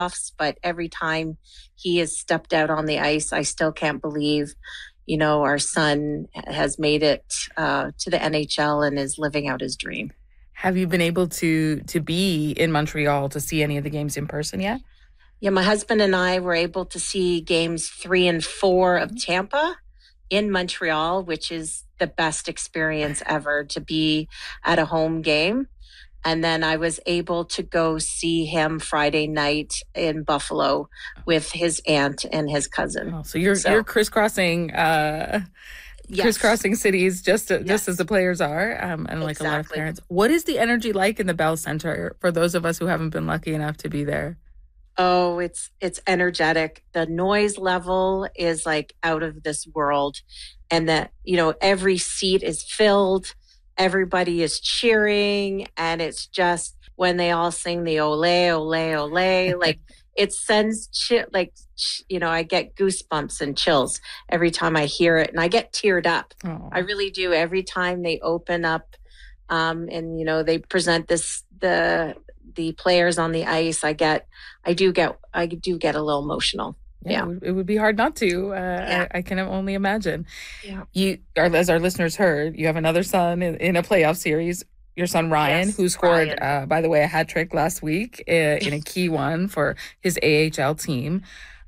but every time he has stepped out on the ice, I still can't believe, our son has made it to the NHL and is living out his dream. Have you been able to be in Montreal to see any of the games in person yet? Yeah, my husband and I were able to see games 3 and 4 of Tampa in Montreal, which is the best experience ever to be at a home game. And then I was able to go see him Friday night in Buffalo with his aunt and his cousin. Oh, so you're crisscrossing crisscrossing cities just as the players are, and like a lot of parents. What is the energy like in the Bell Center for those of us who haven't been lucky enough to be there? Oh, it's energetic. The noise level is like out of this world. And that, every seat is filled. Everybody is cheering. And it's just when they all sing the ole, ole, ole, like it sends I get goosebumps and chills every time I hear it. And I get teared up. Oh. I really do. Every time they open up and, they present the players on the ice, I do get a little emotional. Yeah. It would be hard not to. I can only imagine. Yeah. As our listeners heard, you have another son in a playoff series. Your son Ryan, who scored, by the way, a hat trick last week in a key one for his AHL team.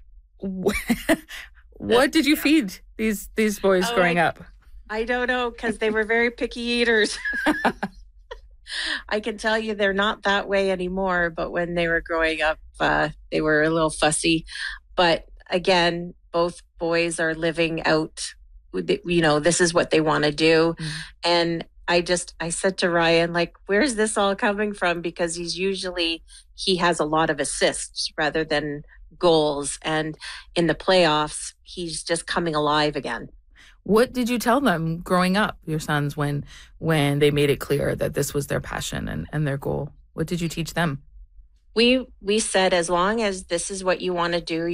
What did you feed these boys growing up? I don't know, because they were very picky eaters. I can tell you they're not that way anymore, but when they were growing up, they were a little fussy. But again, both boys are living out, this is what they want to do. Mm-hmm. And I said to Ryan, like, where's this all coming from? Because he has a lot of assists rather than goals. And in the playoffs, he's just coming alive again. What did you tell them growing up, your sons, when they made it clear that this was their passion and their goal? What did you teach them? We said, as long as this is what you want to do,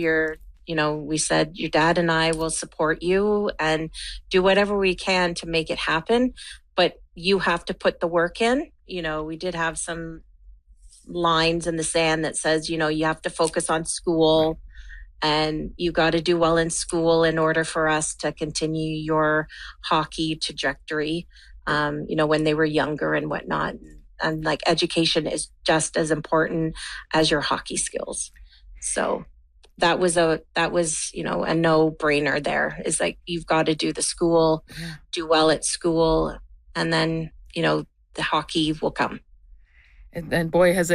we said your dad and I will support you and do whatever we can to make it happen. But you have to put the work in. We did have some lines in the sand that says, you have to focus on school. And you got to do well in school in order for us to continue your hockey trajectory, when they were younger and whatnot. And like education is just as important as your hockey skills. So that was a no-brainer there. Is like, you've got to do the school, do well at school, and then, the hockey will come. And boy, has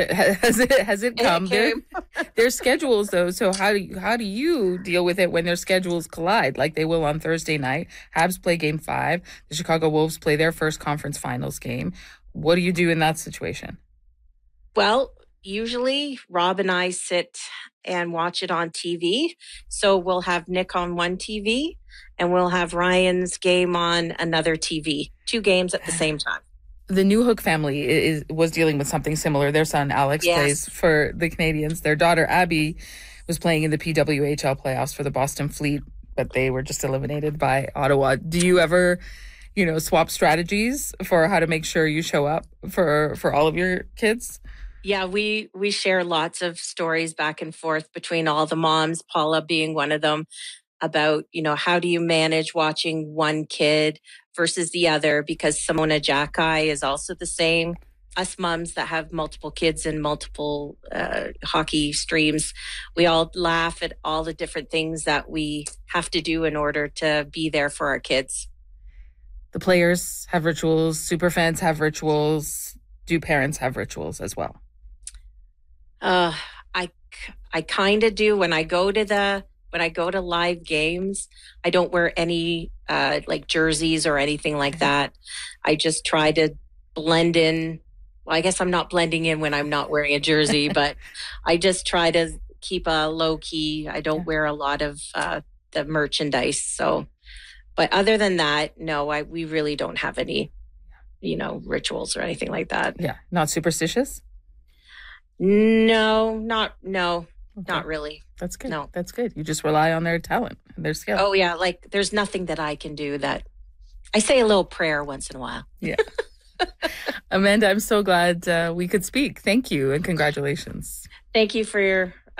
it come. Their schedules, though. So how do you deal with it when their schedules collide, like they will on Thursday night? Habs play Game 5. The Chicago Wolves play their first conference finals game. What do you do in that situation? Well, usually Rob and I sit and watch it on TV. So we'll have Nick on one TV and we'll have Ryan's game on another TV. 2 games at the same time. The Newhook family was dealing with something similar. Their son, Alex, plays for the Canadiens. Their daughter, Abby, was playing in the PWHL playoffs for the Boston Fleet, but they were just eliminated by Ottawa. Do you ever, swap strategies for how to make sure you show up for all of your kids? Yeah, we share lots of stories back and forth between all the moms, Paula being one of them, about, how do you manage watching one kid versus the other, because Simona Jacki is also the same. Us moms that have multiple kids and multiple hockey streams, we all laugh at all the different things that we have to do in order to be there for our kids. The players have rituals, superfans have rituals. Do parents have rituals as well? I kind of do. When I go to live games, I don't wear any like jerseys or anything like that. I just try to blend in. Well, I guess I'm not blending in when I'm not wearing a jersey, but I just try to keep a low key. I don't wear a lot of the merchandise. So, but other than that, no, we really don't have any, rituals or anything like that. Yeah, not superstitious? No, not really. That's good. No. That's good. You just rely on their talent and their skill. Oh, yeah. Like, there's nothing that I can do that. I say a little prayer once in a while. Yeah. Amanda, I'm so glad we could speak. Thank you and congratulations. Thank you for